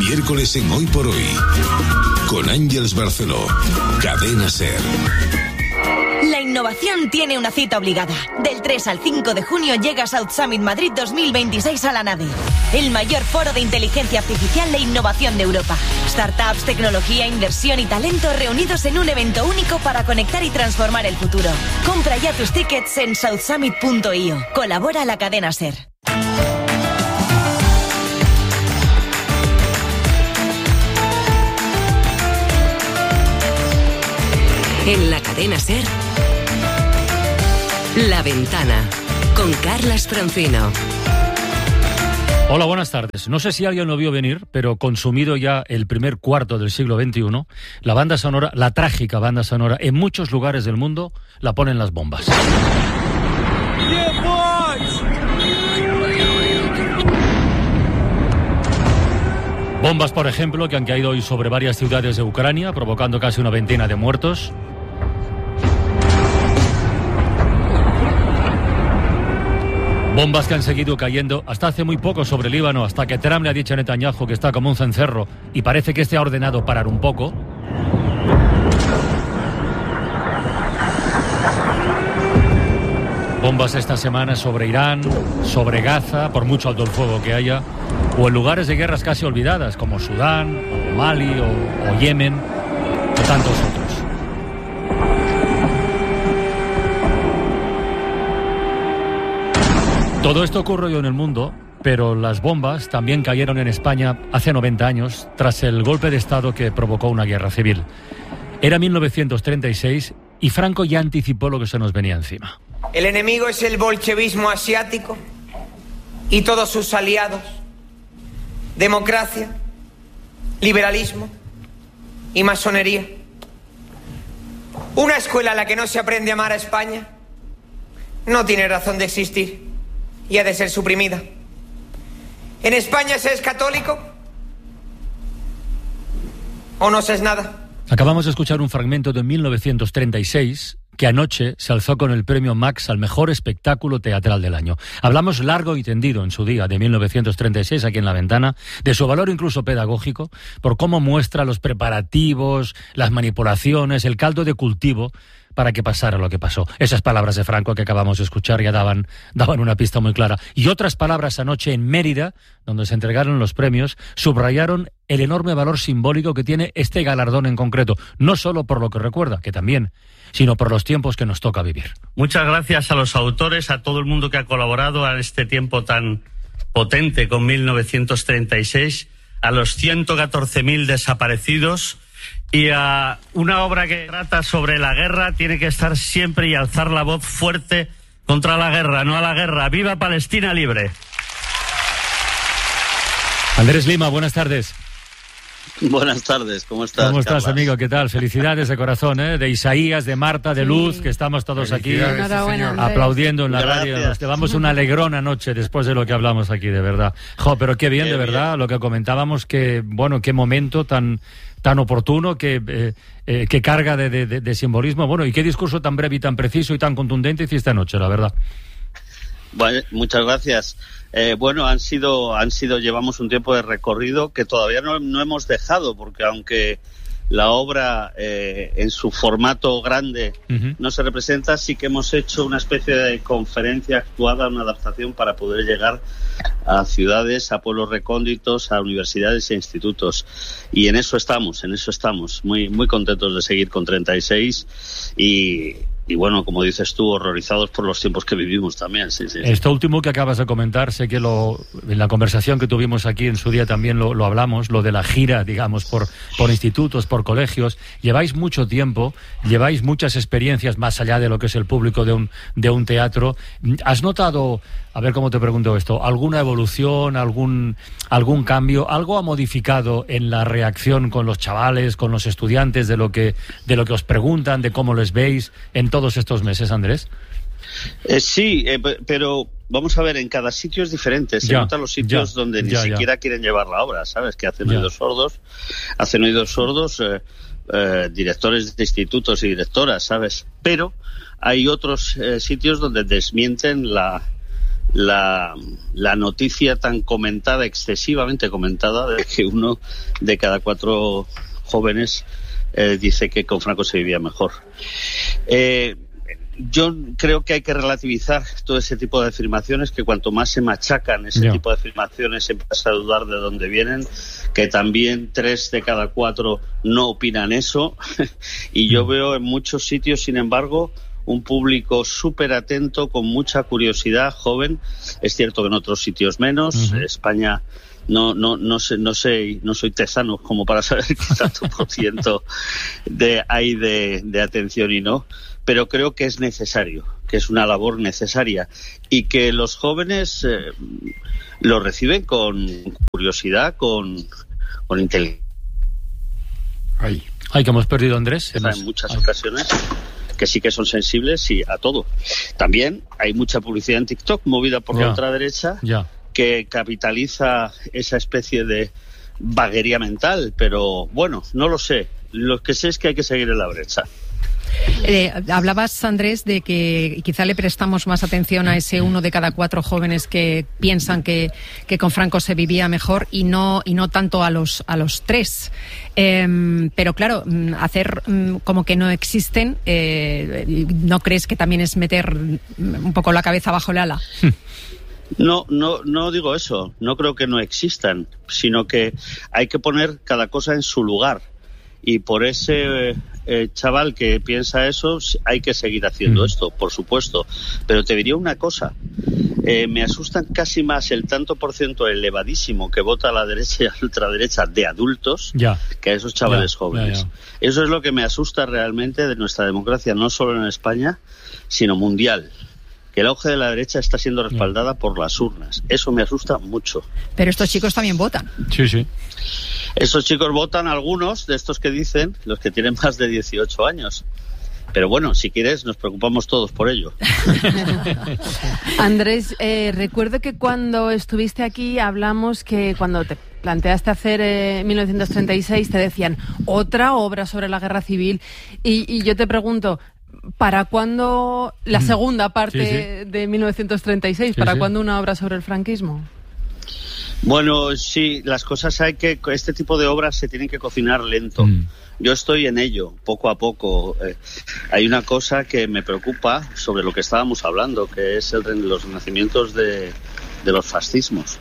miércoles en Hoy por Hoy. Con Ángeles Barceló. Cadena SER. La innovación tiene una cita obligada. Del 3 al 5 de junio llega South Summit Madrid 2026 a la nave. El mayor foro de inteligencia artificial e innovación de Europa. Startups, tecnología, inversión y talento reunidos en un evento único para conectar y transformar el futuro. Compra ya tus tickets en southsummit.io. Colabora la cadena SER. En la cadena SER, La Ventana, con Carlas Francino. Hola, buenas tardes. No sé si alguien lo vio venir, pero consumido ya el primer cuarto del siglo XXI, la banda sonora, la trágica banda sonora, en muchos lugares del mundo la ponen las bombas. Bombas, por ejemplo, que han caído hoy sobre varias ciudades de Ucrania, provocando casi una veintena de muertos. Bombas que han seguido cayendo hasta hace muy poco sobre Líbano, hasta que Trump le ha dicho a Netanyahu que está como un cencerro y parece que este ha ordenado parar un poco. Bombas esta semana sobre Irán, sobre Gaza, por mucho alto el fuego que haya, o en lugares de guerras casi olvidadas, como Sudán, o Mali, o Yemen, o tantos otros. Todo esto ocurrió en el mundo, pero las bombas también cayeron en España hace 90 años, tras el golpe de Estado que provocó una guerra civil. Era 1936 y Franco ya anticipó lo que se nos venía encima. El enemigo es el bolchevismo asiático y todos sus aliados. Democracia, liberalismo y masonería. Una escuela a la que no se aprende a amar a España no tiene razón de existir y ha de ser suprimida. ¿En España se es católico o no se es nada? Acabamos de escuchar un fragmento de 1936 que anoche se alzó con el premio Max al mejor espectáculo teatral del año. Hablamos largo y tendido en su día de 1936 aquí en La Ventana, de su valor incluso pedagógico, por cómo muestra los preparativos, las manipulaciones, el caldo de cultivo para que pasara lo que pasó. Esas palabras de Franco que acabamos de escuchar ya daban una pista muy clara. Y otras palabras anoche en Mérida, donde se entregaron los premios, subrayaron el enorme valor simbólico que tiene este galardón en concreto, no solo por lo que recuerda, que también, sino por los tiempos que nos toca vivir. Muchas gracias a los autores, a todo el mundo que ha colaborado a este tiempo tan potente con 1936, a los 114.000 desaparecidos y a una obra que trata sobre la guerra. Tiene que estar siempre y alzar la voz fuerte contra la guerra, no a la guerra. ¡Viva Palestina libre! Andrés Lima, buenas tardes. Buenas tardes, ¿cómo estás? ¿Cómo estás, Carlas? amigo? ¿Qué tal? Felicidades de corazón, de Isaías, de Marta, de Luz, que estamos todos aquí aplaudiendo en la radio. Nos llevamos una alegrona noche después de lo que hablamos aquí, de verdad. Pero qué bien, de verdad, lo que comentábamos, que bueno, qué momento tan oportuno, que carga de simbolismo, bueno, y qué discurso tan breve y tan preciso y tan contundente hiciste anoche, la verdad. Bueno, muchas gracias. Llevamos un tiempo de recorrido que todavía no hemos dejado, porque aunque la obra en su formato grande no se representa, sí que hemos hecho una especie de conferencia actuada, una adaptación para poder llegar a ciudades, a pueblos recónditos, a universidades e institutos. Y en eso estamos, muy, muy contentos de seguir con 36 y bueno, como dices tú, horrorizados por los tiempos que vivimos también. Sí. Esto último que acabas de comentar, sé que en la conversación que tuvimos aquí en su día también lo hablamos, lo de la gira, digamos, por institutos, por colegios. Lleváis mucho tiempo, lleváis muchas experiencias más allá de lo que es el público de un teatro. ¿Has notado, a ver cómo te pregunto esto, alguna evolución, algún cambio? ¿Algo ha modificado en la reacción con los chavales, con los estudiantes, de lo que os preguntan, de cómo les veis en todos estos meses, Andrés? Sí, pero vamos a ver, en cada sitio es diferente. Se notan los sitios donde ni siquiera quieren llevar la obra, ¿sabes? Que hacen oídos sordos, directores de institutos y directoras, ¿sabes? Pero hay otros sitios donde desmienten la noticia tan comentada, excesivamente comentada, de que 1 de cada 4 jóvenes dice que con Franco se vivía mejor. Yo creo que hay que relativizar todo ese tipo de afirmaciones, que cuanto más se machacan ese tipo de afirmaciones se empieza a dudar de dónde vienen, que también 3 de cada 4 no opinan eso y yo veo en muchos sitios, sin embargo, un público súper atento, con mucha curiosidad, joven. Es cierto que en otros sitios menos. España no soy tesano como para saber qué tanto por ciento hay de atención y no, pero creo que es necesario, que es una labor necesaria y que los jóvenes lo reciben con curiosidad, con inteligencia. Ay, que hemos perdido a Andrés. En muchas ocasiones, que sí que son sensibles a todo. También hay mucha publicidad en TikTok movida por la ultraderecha que capitaliza esa especie de vaguería mental, pero bueno, no lo sé. Lo que sé es que hay que seguir en la brecha. Hablabas, Andrés, de que quizá le prestamos más atención a ese 1 de cada 4 jóvenes que piensan que con Franco se vivía mejor y no tanto a los 3. Pero claro, hacer como que no existen, ¿no crees que también es meter un poco la cabeza bajo el ala? No digo eso. No creo que no existan, sino que hay que poner cada cosa en su lugar. Y por ese chaval que piensa eso, hay que seguir haciendo esto, por supuesto. Pero te diría una cosa, me asustan casi más el tanto por ciento elevadísimo que vota a la derecha y a la ultraderecha de adultos que a esos chavales jóvenes. Eso es lo que me asusta realmente de nuestra democracia, no solo en España, sino mundial. Que el auge de la derecha está siendo respaldada por las urnas. Eso me asusta mucho. Pero estos chicos también votan. Sí. Esos chicos votan, algunos de estos que dicen, los que tienen más de 18 años. Pero bueno, si quieres, nos preocupamos todos por ello. Andrés, recuerdo que cuando estuviste aquí hablamos que cuando te planteaste hacer 1936 te decían otra obra sobre la guerra civil y yo te pregunto, ¿para cuándo la segunda parte de 1936? ¿Para cuándo una obra sobre el franquismo? Bueno, sí, las cosas este tipo de obras se tienen que cocinar lento. Yo estoy en ello, poco a poco. Hay una cosa que me preocupa sobre lo que estábamos hablando, que es los renacimientos de los fascismos.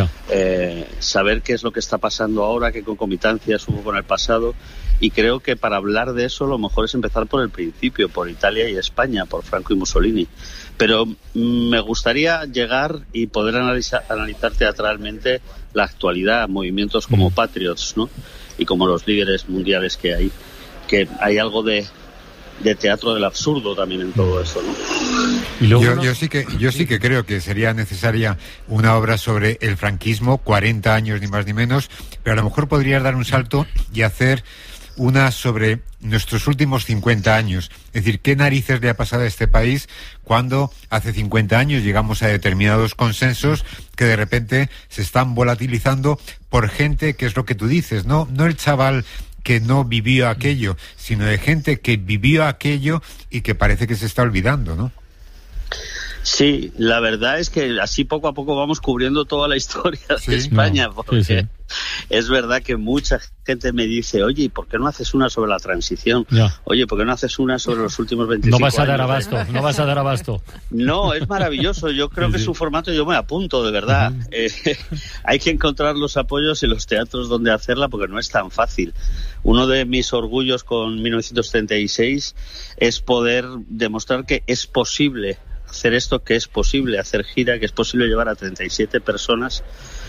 Saber qué es lo que está pasando ahora, qué concomitancias hubo con el pasado. Y creo que para hablar de eso lo mejor es empezar por el principio, por Italia y España, por Franco y Mussolini. Pero me gustaría llegar y poder analizar teatralmente la actualidad, movimientos como Patriots, ¿no? Y como los líderes mundiales que hay algo de teatro del absurdo también en todo eso, ¿no? Y luego, yo sí que creo que sería necesaria una obra sobre el franquismo, 40 años ni más ni menos, pero a lo mejor podrías dar un salto y hacer una sobre nuestros últimos 50 años. Es decir, ¿qué narices le ha pasado a este país cuando hace 50 años llegamos a determinados consensos que de repente se están volatilizando por gente que es lo que tú dices, no el chaval que no vivió aquello, sino de gente que vivió aquello y que parece que se está olvidando, ¿no? Sí, la verdad es que así poco a poco vamos cubriendo toda la historia de España, porque es verdad que mucha gente me dice, oye, ¿y por qué no haces una sobre la transición? Oye, ¿por qué no haces una sobre los últimos 25 años? No vas a dar abasto. No, es maravilloso, yo creo que es un formato, yo me apunto, de verdad. Hay que encontrar los apoyos y los teatros donde hacerla, porque no es tan fácil. Uno de mis orgullos con 1936 es poder demostrar que es posible hacer esto, que es posible hacer gira, que es posible llevar a 37 personas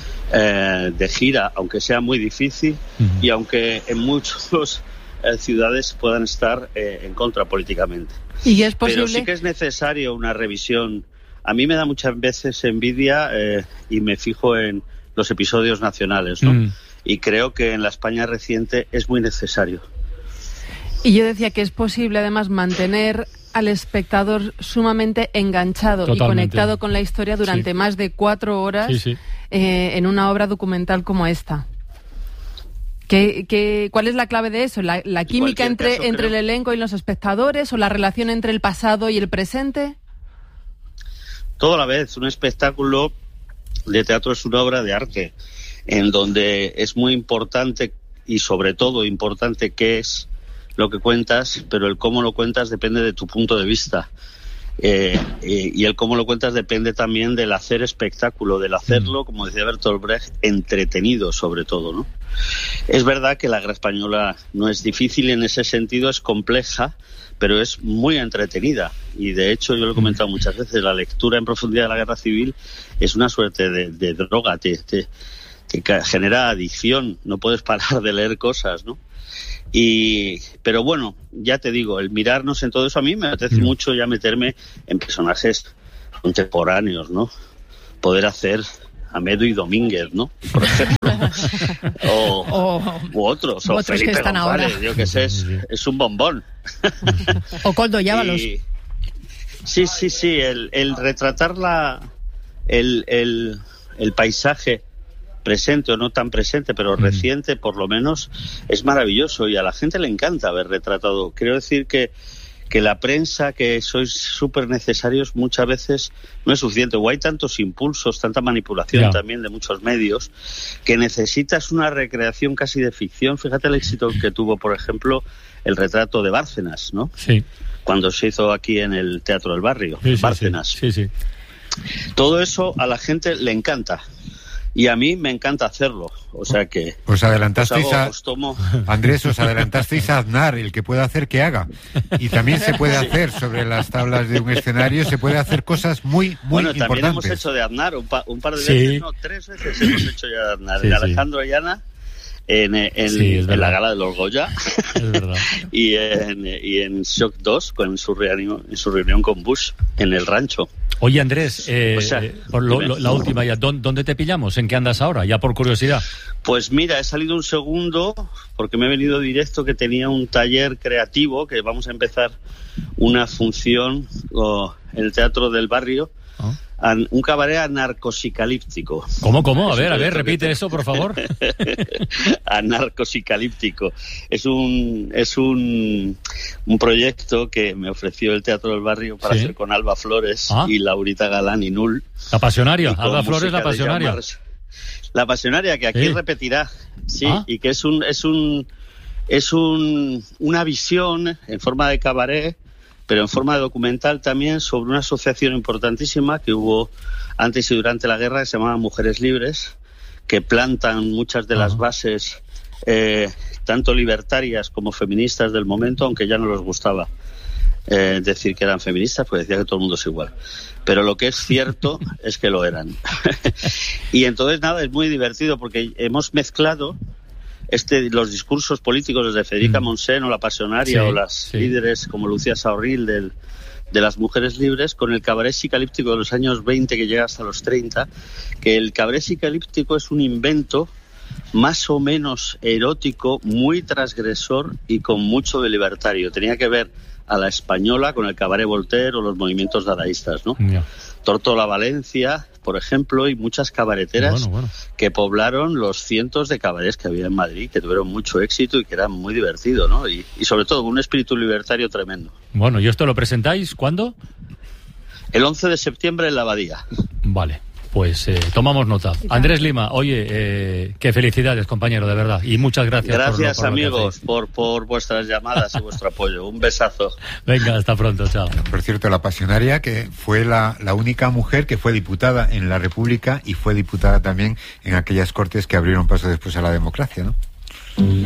de gira, aunque sea muy difícil y aunque en muchas ciudades puedan estar en contra políticamente. ¿Y es posible? Pero sí que es necesario una revisión. A mí me da muchas veces envidia y me fijo en los episodios nacionales, ¿no? Y creo que en la España reciente es muy necesario. Y yo decía que es posible además mantener al espectador sumamente enganchado y conectado con la historia durante más de 4 horas en una obra documental como esta. ¿Cuál es la clave de eso? ¿La química entre el elenco y los espectadores o la relación entre el pasado y el presente? todo a la vez. Un espectáculo de teatro es una obra de arte, en donde es muy importante, y sobre todo importante, qué es lo que cuentas, pero el cómo lo cuentas depende de tu punto de vista. Y el cómo lo cuentas depende también del hacer espectáculo, del hacerlo, como decía Bertolt Brecht, entretenido sobre todo, ¿no? Es verdad que la guerra española no es difícil en ese sentido, es compleja, pero es muy entretenida. Y de hecho, yo lo he comentado muchas veces, la lectura en profundidad de la guerra civil es una suerte de droga, te genera adicción, no puedes parar de leer cosas, ¿no? Pero bueno, ya te digo, el mirarnos en todo eso, a mí me apetece mucho ya meterme en personajes contemporáneos, ¿no? Poder hacer a Medo y Domínguez, ¿no? Por ejemplo. u otros, o Felipe que están González, ahora. yo que sé, es un bombón. O Coldo Llávalos. Sí, el retratar el paisaje presente o no tan presente, pero reciente por lo menos, es maravilloso y a la gente le encanta ver retratado. Quiero decir que la prensa, que sois súper necesarios, muchas veces no es suficiente, o hay tantos impulsos, tanta manipulación también de muchos medios, que necesitas una recreación casi de ficción. Fíjate el éxito que tuvo, por ejemplo, el retrato de Bárcenas, ¿no? Sí. Cuando se hizo aquí en el Teatro del Barrio, Bárcenas. Sí. Todo eso a la gente le encanta. Y a mí me encanta hacerlo, o sea que... Os adelantasteis Andrés, os adelantasteis a Aznar, el que pueda hacer que haga. Y también se puede hacer sobre las tablas de un escenario, se puede hacer cosas muy importantes. Bueno, también hemos hecho de Aznar un par de veces, no, 3 veces hemos hecho ya de Aznar. De Alejandro Ayana, en la gala de los Goya, y en Shock 2, en su reunión con Bush, en el rancho. Oye, Andrés, la última ya, ¿dónde te pillamos? ¿En qué andas ahora? Ya por curiosidad. Pues mira, he salido un segundo porque me he venido directo, que tenía un taller creativo, que vamos a empezar una función en el Teatro del Barrio, un cabaret anarcosicalíptico. ¿Cómo? A ver, repite eso, por favor. Anarcosicalíptico. Es un proyecto que me ofreció el Teatro del Barrio para hacer con Alba Flores y Laurita Galán y Null. La Pasionaria, Alba Flores, la Pasionaria. La Pasionaria, que aquí repetirá, y que es una visión en forma de cabaret, pero en forma de documental también, sobre una asociación importantísima que hubo antes y durante la guerra, que se llamaba Mujeres Libres, que plantan muchas de las bases, tanto libertarias como feministas del momento, aunque ya no les gustaba decir que eran feministas, pues decía que todo el mundo es igual. Pero lo que es cierto es que lo eran. Y entonces, nada, es muy divertido porque hemos mezclado los discursos políticos desde Federica Montseny o la Pasionaria o las líderes como Lucía Saorril de las Mujeres Libres, con el cabaret psicalíptico de los años 20 que llega hasta los 30, que el cabaret psicalíptico es un invento más o menos erótico, muy transgresor y con mucho de libertario. Tenía que ver a la española con el cabaret Voltaire o los movimientos dadaístas, ¿no? Tortola Valencia, por ejemplo, y muchas cabareteras que poblaron los cientos de cabarets que había en Madrid, que tuvieron mucho éxito y que eran muy divertidos, ¿no? Y sobre todo un espíritu libertario tremendo. Bueno, ¿y esto lo presentáis cuándo? El 11 de septiembre en la Abadía. Vale. Pues tomamos nota. Andrés Lima, oye, qué felicidades, compañero, de verdad. Y muchas gracias. Gracias, por amigos, por vuestras llamadas y vuestro apoyo. Un besazo. Venga, hasta pronto, chao. Por cierto, la Pasionaria, que fue la única mujer que fue diputada en la República y fue diputada también en aquellas cortes que abrieron paso después a la democracia, ¿no?